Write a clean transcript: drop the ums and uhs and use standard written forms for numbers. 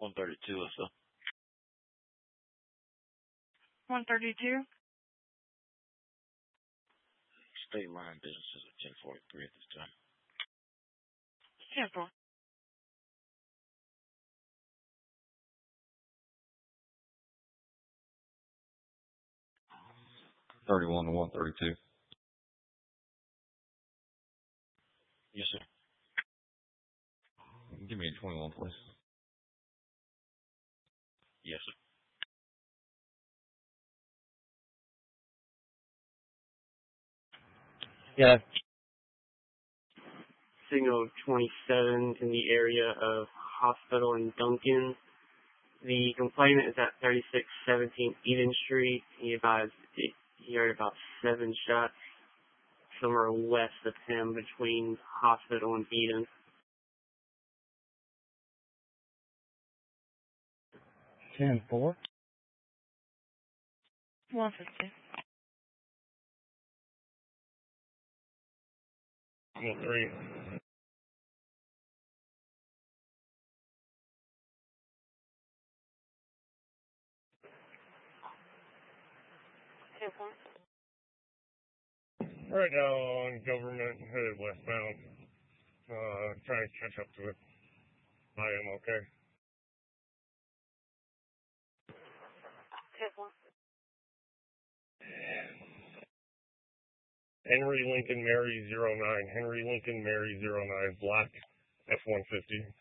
132 or so. 132. State line businesses at 1043 at this time. 10-4. 31 to 132. Yes, sir. Give me a 21, please. Yes, sir. Yeah. Signal 27 in the area of Hospital and Duncan. The complainant is at 3617 Eden Street. He advised he heard about 7 shots somewhere west of him between Hospital and Eden. 10-4. 150. 3. Right now on Government, headed westbound. Trying to catch up to it. I am okay. 10-4. Henry Lincoln Mary 09. Henry Lincoln Mary 09. Black F-150.